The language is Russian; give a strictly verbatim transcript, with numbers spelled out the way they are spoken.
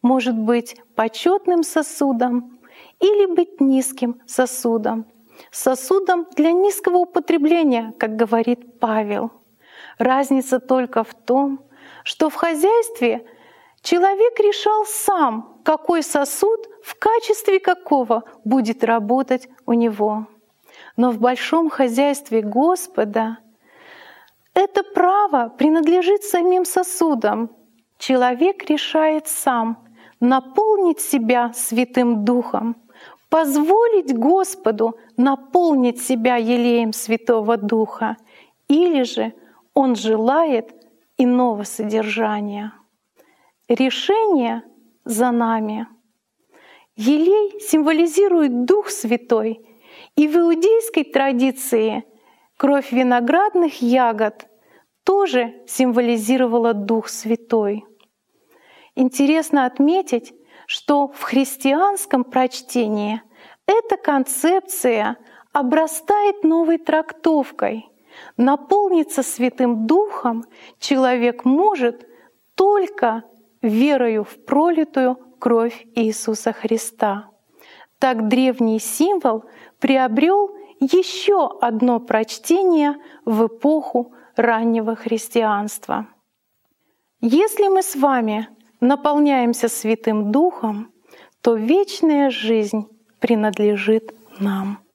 может быть почетным сосудом или быть низким сосудом, сосудом для низкого употребления, как говорит Павел. Разница только в том, что в хозяйстве человек решал сам, какой сосуд в качестве какого будет работать у него. Но в большом хозяйстве Господа это право принадлежит самим сосудам. Человек решает сам наполнить себя Святым Духом, позволить Господу наполнить себя елеем Святого Духа, или же он желает иного содержания. Решение за нами. Елей символизирует Дух Святой, и в иудейской традиции кровь виноградных ягод тоже символизировала Дух Святой. Интересно отметить, что в христианском прочтении эта концепция обрастает новой трактовкой. Наполниться Святым Духом человек может только верою в пролитую кровь Иисуса Христа. Так древний символ приобрел еще одно прочтение в эпоху раннего христианства. Если мы с вами наполняемся Святым Духом, то вечная жизнь принадлежит нам.